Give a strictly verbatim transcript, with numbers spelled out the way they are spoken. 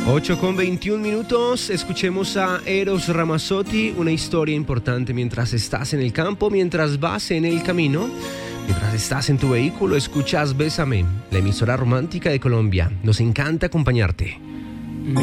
ocho con veintiún minutos, escuchemos a Eros Ramazzotti, una historia importante mientras estás en el campo, mientras vas en el camino, mientras estás en tu vehículo, escuchas Bésame, la emisora romántica de Colombia. Nos encanta acompañarte.